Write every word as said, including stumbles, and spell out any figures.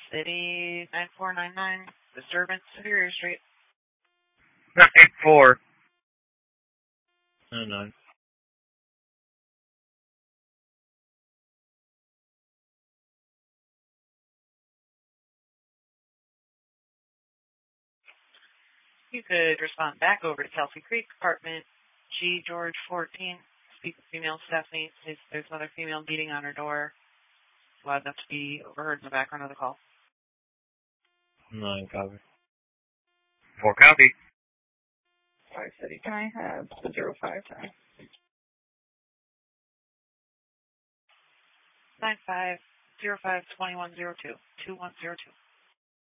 City nine four nine nine, disturbance, Superior Street. nine four nine nine. You could respond back over to Kelsey Creek, apartment G George fourteen. Speak with female Stephanie. If there's another female beating on her door, allowed enough to be overheard in the background of the call. Nine copy. Four copy. Five City. Can I have the zero five time? Nine five zero five twenty one zero two two one zero two.